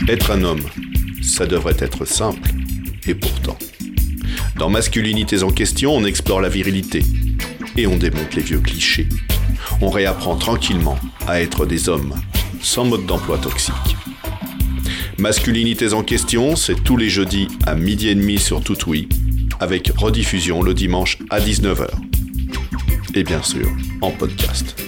Être un homme, ça devrait être simple, et pourtant. Dans Masculinités en question, on explore la virilité, et on démonte les vieux clichés. On réapprend tranquillement à être des hommes, sans mode d'emploi toxique. Masculinités en question, c'est tous les jeudis à 12h30 sur Toutoui, avec rediffusion le dimanche à 19h. Et bien sûr, en podcast.